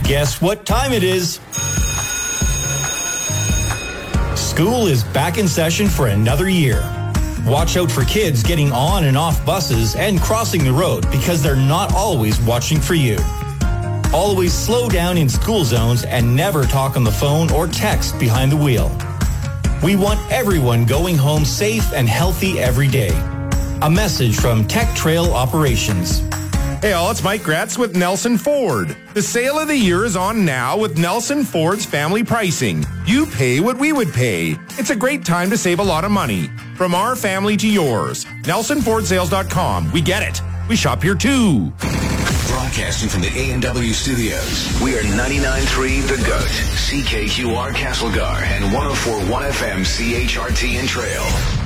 Guess what time it is? School is back in session for another year. Watch out for kids getting on and off buses and crossing the road because they're not always watching for you. Always slow down in school zones and never talk on the phone or text behind the wheel. We want everyone going home safe and healthy every day. A message from Tech Trail Operations. Hey all, it's Mike Gratz with Nelson Ford. The sale of the year is on now with Nelson Ford's family pricing. You pay what we would pay. It's a great time to save a lot of money. From our family to yours. NelsonFordSales.com. We get it. We shop here too. Broadcasting from the A&W studios, we are 99.3 The Goat, CKQR Castlegar, and 104.1 FM CHRT in Trail.